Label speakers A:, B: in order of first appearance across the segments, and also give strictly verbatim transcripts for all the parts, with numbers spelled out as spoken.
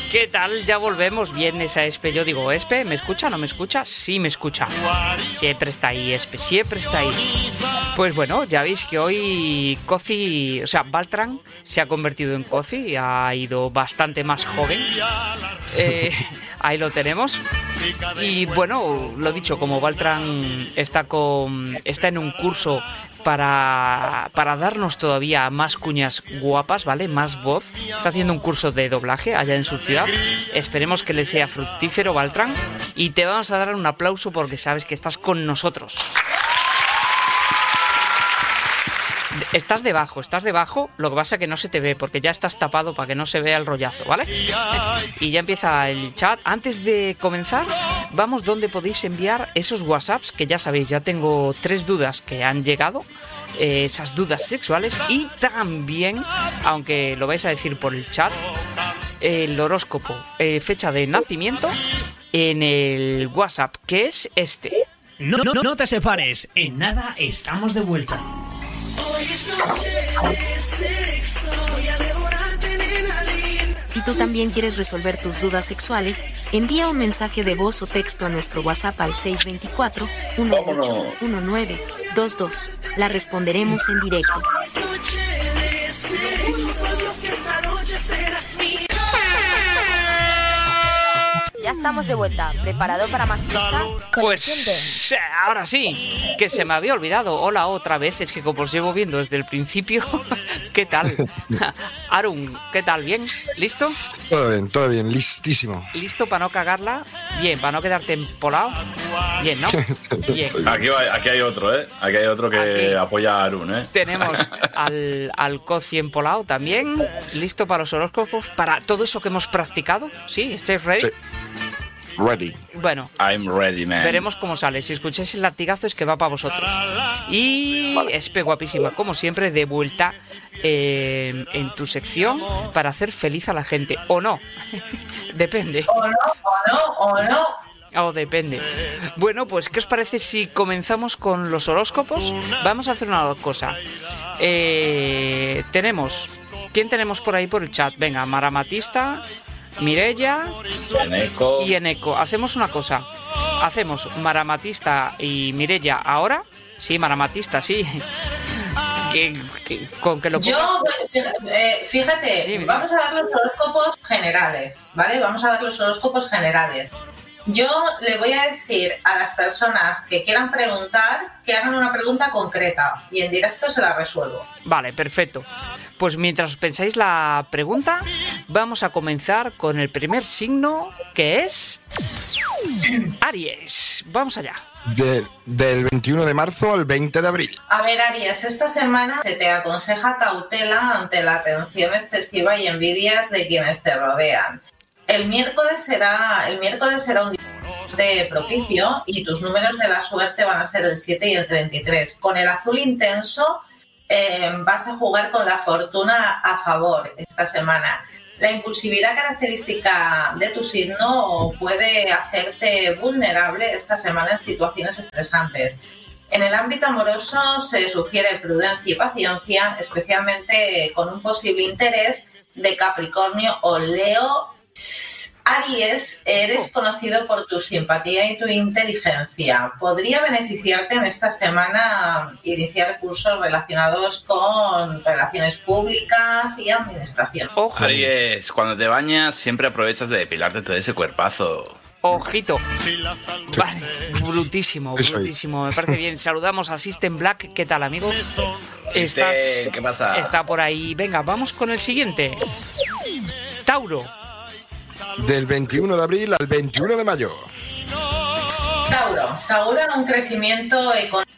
A: ¿Qué tal? Ya volvemos. Bien esa Espe. Yo digo, Espe, ¿me escucha? ¿No me escucha? Sí, me escucha. Siempre está ahí, Espe, siempre está ahí. Pues bueno, ya veis que hoy Cozy, o sea, Baltran se ha convertido en Cozy, ha ido bastante más joven. Eh, ahí lo tenemos. Y bueno, lo dicho, como Baltran está con está en un curso para, para darnos todavía más cuñas guapas, ¿vale? Más voz. Está haciendo un curso de doblaje allá en su ciudad. Esperemos que le sea fructífero, Baltran. Y te vamos a dar un aplauso porque sabes que estás con nosotros. Estás debajo, estás debajo, lo que pasa es que no se te ve porque ya estás tapado para que no se vea el rollazo, ¿vale? Y ya empieza el chat. Antes de comenzar, vamos donde podéis enviar esos WhatsApps que ya sabéis, ya tengo tres dudas que han llegado, eh, esas dudas sexuales y también, aunque lo vais a decir por el chat, el horóscopo, eh, fecha de nacimiento en el WhatsApp, que es este.
B: No, no, no te separes, en nada estamos de vuelta.
C: Si tú también quieres resolver tus dudas sexuales, envía un mensaje de voz o texto a nuestro WhatsApp al seis dos cuatro, uno ocho, uno nueve, dos dos. La responderemos en directo.
D: Ya estamos de vuelta. ¿Preparado para más fiesta?
A: Pues ahora sí, que se me había olvidado. Hola otra vez, es que como os llevo viendo desde el principio. ¿Qué tal? Arun, ¿qué tal? ¿Bien? ¿Listo?
E: Todo bien, todo bien, listísimo.
A: ¿Listo para no cagarla? Bien, para no quedarte empolado. Bien, ¿no? Bien.
F: Aquí, aquí hay otro, ¿eh? Aquí hay otro que aquí apoya a Arun, ¿eh?
A: Tenemos al, al Cozy empolado también. ¿Listo para los horóscopos? ¿Para todo eso que hemos practicado? ¿Sí? ¿Estáis ready?
E: Sí. Ready.
A: Bueno,
F: I'm ready, man.
A: Veremos cómo sale. Si escucháis el latigazo es que va para vosotros. Y vale. Espe, guapísima, como siempre, de vuelta eh, en tu sección para hacer feliz a la gente. ¿O no? Depende.
G: O no, o no, o no.
A: Oh, depende. Bueno, pues ¿qué os parece si comenzamos con los horóscopos? Vamos a hacer una cosa. Eh, tenemos... ¿Quién tenemos por ahí por el chat? Venga, Maramatista... Mireia
F: Eneco.
A: y Eneco. Hacemos una cosa. Hacemos Maramatista y Mireia ahora. Sí, Maramatista, sí. que, que, con que lo
G: Yo, eh, fíjate, Dime. vamos a dar los horóscopos generales, ¿vale? Vamos a dar los horóscopos generales. Yo le voy a decir a las personas que quieran preguntar que hagan una pregunta concreta y en directo se la resuelvo.
A: Vale, perfecto. Pues mientras pensáis la pregunta, vamos a comenzar con el primer signo, que es Aries. Vamos allá.
E: De, del veintiuno de marzo al veinte de abril.
G: A ver, Aries, esta semana se te aconseja cautela ante la atención excesiva y envidias de quienes te rodean. El miércoles será, el miércoles será un día propicio y tus números de la suerte van a ser el siete y el treinta y tres. Con el azul intenso eh, vas a jugar con la fortuna a favor esta semana. La impulsividad característica de tu signo puede hacerte vulnerable esta semana en situaciones estresantes. En el ámbito amoroso se sugiere prudencia y paciencia, especialmente con un posible interés de Capricornio o Leo. Aries, eres conocido por tu simpatía y tu inteligencia. Podría beneficiarte en esta semana iniciar cursos relacionados con relaciones públicas y administración.
F: Ojo. Aries, cuando te bañas siempre aprovechas de depilarte todo ese cuerpazo.
A: Ojito. Vale, brutísimo, brutísimo. Me parece bien. Saludamos a System Black. ¿Qué tal, amigo?
F: Estás, ¿Qué pasa?
A: Está por ahí. Venga, vamos con el siguiente. Tauro.
E: Del veintiuno de abril al veintiuno de mayo.
G: Tauro, se augura un crecimiento económico.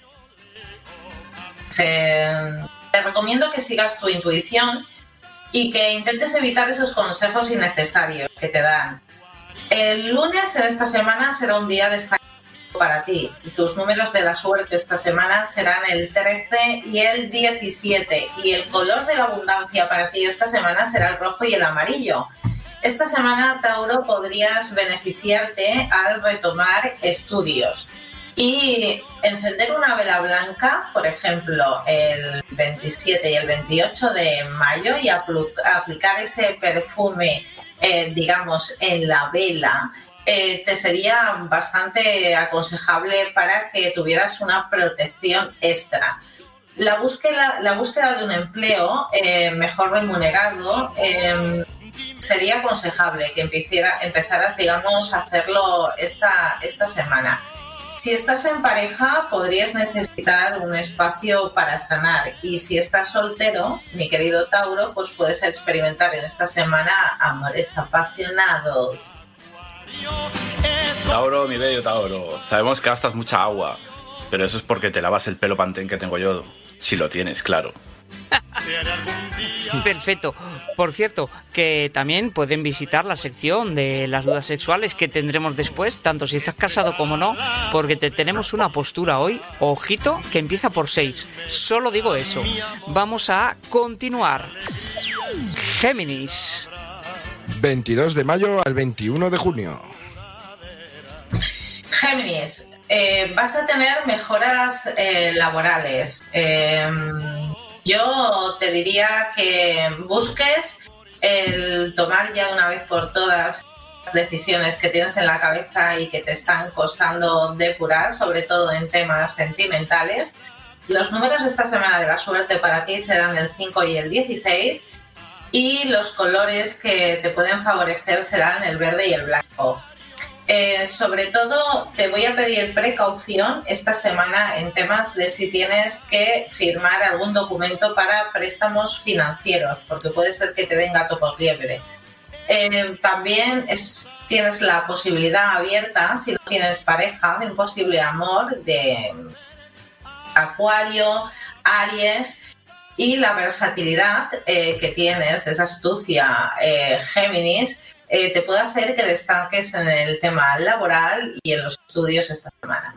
G: Te recomiendo que sigas tu intuición y que intentes evitar esos consejos innecesarios que te dan. El lunes en esta semana será un día destacado para ti. Tus números de la suerte esta semana serán el trece y el diecisiete. Y el color de la abundancia para ti esta semana será el rojo y el amarillo. Esta semana, Tauro, podrías beneficiarte al retomar estudios y encender una vela blanca, por ejemplo, el veintisiete y el veintiocho de mayo y apl- aplicar ese perfume eh, digamos, en la vela, eh, te sería bastante aconsejable para que tuvieras una protección extra. La búsqueda, la búsqueda de un empleo eh, mejor remunerado eh, sería aconsejable que empeciera, empezaras, digamos, a hacerlo esta, esta semana. Si estás en pareja, podrías necesitar un espacio para sanar. Y si estás soltero, mi querido Tauro, pues puedes experimentar en esta semana amores apasionados.
F: Tauro, mi bello Tauro, sabemos que gastas mucha agua, pero eso es porque te lavas el pelo Pantene que tengo yo. Si lo tienes, claro.
A: Perfecto. Por cierto, que también pueden visitar la sección de las dudas sexuales que tendremos después, tanto si estás casado como no, porque te tenemos una postura hoy, ojito, que empieza por seis. Solo digo eso. Vamos a continuar. Géminis.
E: veintidós de mayo al veintiuno de junio.
G: Géminis, eh, vas a tener mejoras eh, laborales. Eh, yo te diría que busques el tomar ya de una vez por todas las decisiones que tienes en la cabeza y que te están costando depurar, sobre todo en temas sentimentales. Los números de esta semana de la suerte para ti serán el cinco y el dieciséis, y los colores que te pueden favorecer serán el verde y el blanco. Eh, sobre todo te voy a pedir precaución esta semana en temas de si tienes que firmar algún documento para préstamos financieros, porque puede ser que te den gato por liebre. Eh, también es, tienes la posibilidad abierta, si no tienes pareja, de un posible amor de Acuario, Aries, y la versatilidad eh, que tienes, esa astucia eh, Géminis, Eh, te puede hacer que destaques en el tema laboral y en los estudios esta semana.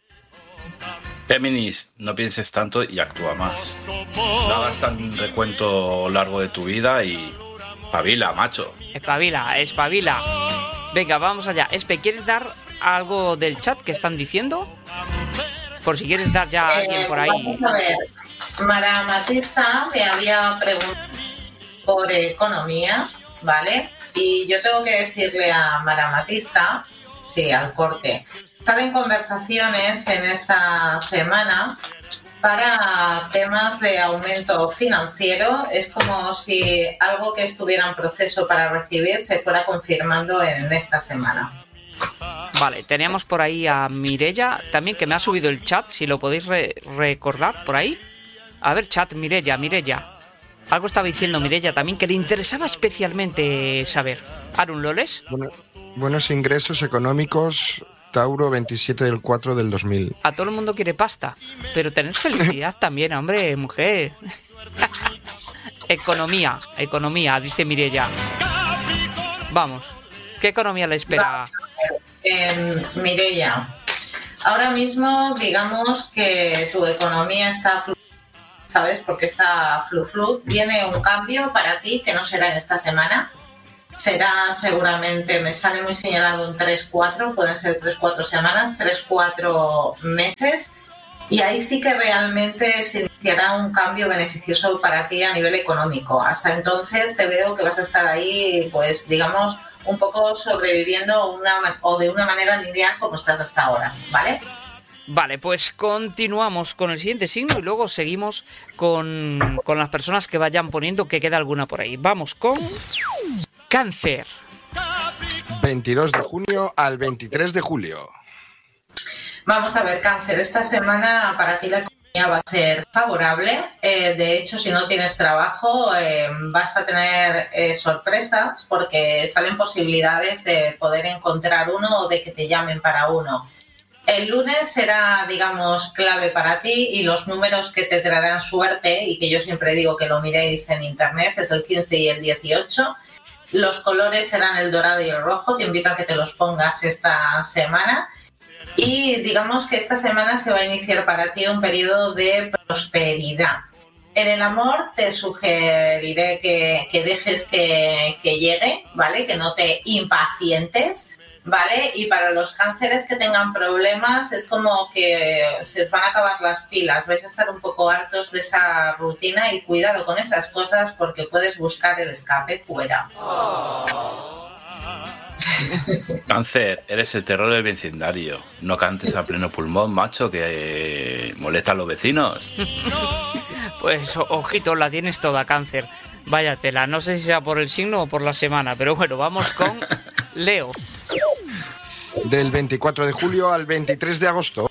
F: Géminis, no pienses tanto y actúa más. No hagas tan recuento largo de tu vida y espabila, macho.
A: Espabila, espabila. Venga, vamos allá. Espe, ¿quieres dar algo del chat que están diciendo? Por si quieres dar ya a alguien
G: Eh,
A: por ahí.
G: Vamos a ver. Mara Matista me había preguntado por economía, ¿vale? Y yo tengo que decirle a Mara Matista, sí, al corte, salen conversaciones en esta semana para temas de aumento financiero. Es como si algo que estuviera en proceso para recibir se fuera confirmando en esta semana.
A: Vale, teníamos por ahí a Mirella, también que me ha subido el chat, si lo podéis re- recordar por ahí. A ver, chat, Mirella, Mirella. Algo estaba diciendo Mirella también que le interesaba especialmente saber. Arun Loles.
E: Bueno, buenos ingresos económicos, Tauro, veintisiete del cuatro del dos mil.
A: A todo el mundo quiere pasta, pero tener felicidad también, hombre, mujer. Economía, economía, dice Mirella. Vamos, ¿qué economía le espera?
G: Eh, Mireia, ahora mismo digamos que tu economía está flu- ¿sabes? Porque está flu flu. Viene un cambio para ti que no será en esta semana. Será seguramente, me sale muy señalado un tres cuatro, pueden ser tres cuatro semanas, tres cuatro meses. Y ahí sí que realmente se iniciará un cambio beneficioso para ti a nivel económico. Hasta entonces te veo que vas a estar ahí, pues digamos, un poco sobreviviendo una, o de una manera lineal como estás hasta ahora, ¿vale?
A: Vale, pues continuamos con el siguiente signo y luego seguimos con, con las personas que vayan poniendo, que queda alguna por ahí. Vamos con Cáncer.
E: veintidós de junio al veintitrés de julio.
G: Vamos a ver, Cáncer, esta semana para ti la economía va a ser favorable. Eh, de hecho, si no tienes trabajo, eh, vas a tener eh, sorpresas porque salen posibilidades de poder encontrar uno o de que te llamen para uno. El lunes será, digamos, clave para ti y los números que te traerán suerte, y que yo siempre digo que lo miréis en internet, es el quince y el dieciocho. Los colores serán el dorado y el rojo, te invito a que te los pongas esta semana. Y digamos que esta semana se va a iniciar para ti un periodo de prosperidad. En el amor te sugeriré que, que dejes que, que llegue, ¿vale? Que no te impacientes, ¿vale? Y para los cánceres que tengan problemas es como que se os van a acabar las pilas, vais a estar un poco hartos de esa rutina y cuidado con esas cosas porque puedes buscar el escape fuera.
F: Cáncer, eres el terror del vecindario. No cantes a pleno pulmón, macho, que eh, molesta a los vecinos.
A: Pues ojito, la tienes toda, Cáncer. Vaya tela, no sé si sea por el signo o por la semana, pero bueno, vamos con Leo.
E: Del veinticuatro de julio al veintitrés de agosto.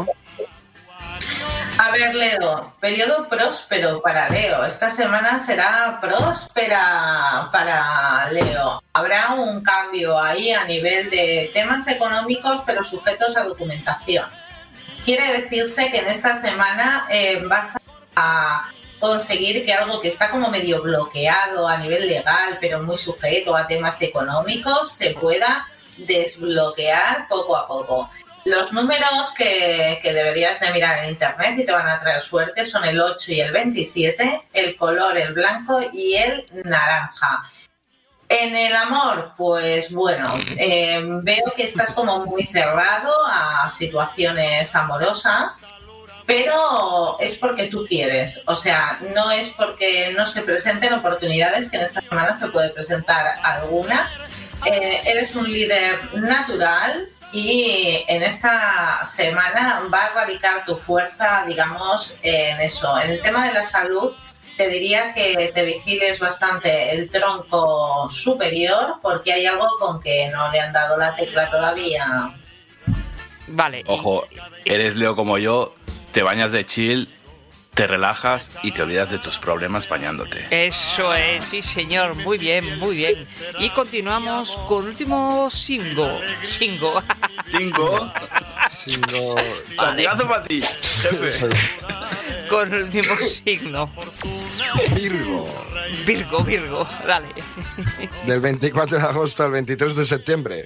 G: A ver, Leo, periodo próspero para Leo. Esta semana será próspera para Leo. Habrá un cambio ahí a nivel de temas económicos, pero sujetos a documentación. Quiere decirse que en esta semana eh, vas a conseguir que algo que está como medio bloqueado a nivel legal, pero muy sujeto a temas económicos, se pueda desbloquear poco a poco. Los números que, que deberías de mirar en internet y te van a traer suerte son el ocho y el veintisiete, el color el blanco y el naranja. En el amor, pues bueno, eh, veo que estás como muy cerrado a situaciones amorosas, pero es porque tú quieres, o sea, no es porque no se presenten oportunidades, que en esta semana se puede presentar alguna. Eh, eres un líder natural y en esta semana va a radicar tu fuerza, digamos, en eso. En el tema de la salud, te diría que te vigiles bastante el tronco superior, porque hay algo con que no le han dado la tecla todavía.
A: Vale.
F: Ojo, eres Leo como yo, te bañas de chill, te relajas y te olvidas de tus problemas bañándote.
A: Eso es, sí señor, muy bien, muy bien. Y continuamos con último singo. Singo.
F: ¿Cinco?
E: Singo.
F: Latigazo para ti, jefe.
A: Con el último signo.
E: Virgo.
A: Virgo, Virgo, dale.
E: Del veinticuatro de agosto al veintitrés de septiembre.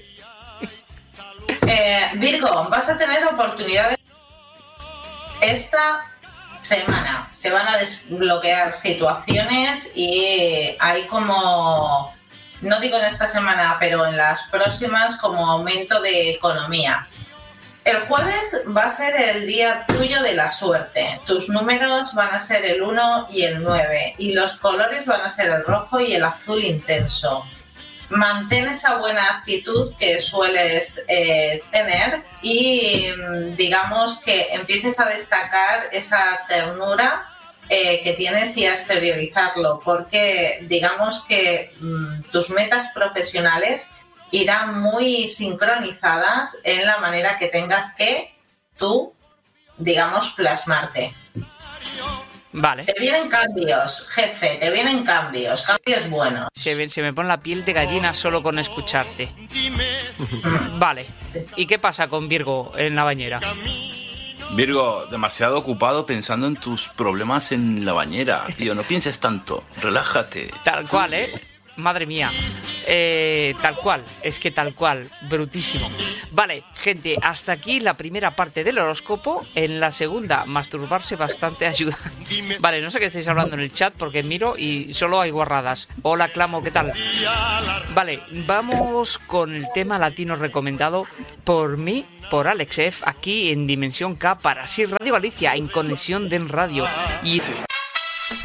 G: Eh, Virgo, vas a tener oportunidades esta semana. Se van a desbloquear situaciones y hay como, no digo en esta semana, pero en las próximas, como aumento de economía. El jueves va a ser el día tuyo de la suerte. Tus números van a ser el uno y el nueve y los colores van a ser el rojo y el azul intenso. Mantén esa buena actitud que sueles eh, tener y digamos que empieces a destacar esa ternura eh, que tienes y a exteriorizarlo, porque digamos que mmm, tus metas profesionales irán muy sincronizadas en la manera que tengas que tú, digamos, plasmarte.
A: Vale.
G: Te vienen cambios, jefe, te vienen cambios, cambios buenos.
A: Se me, se me pone la piel de gallina solo con escucharte. Vale. ¿Y qué pasa con Virgo en la bañera?
F: Virgo, demasiado ocupado pensando en tus problemas en la bañera. Tío, no pienses tanto, relájate.
A: Tal cual, ¿eh? Madre mía. Eh, tal cual, es que tal cual, brutísimo. Vale, gente, hasta aquí la primera parte del horóscopo. En la segunda, masturbarse bastante ayuda. Vale, no sé qué estáis hablando en el chat porque miro y solo hay guarradas. Hola, Clamo, ¿qué tal? Vale, vamos con el tema latino recomendado por mí, por Alex F, aquí en Dimensión K para Sir Radio Galicia, en conexión de Radio. Y...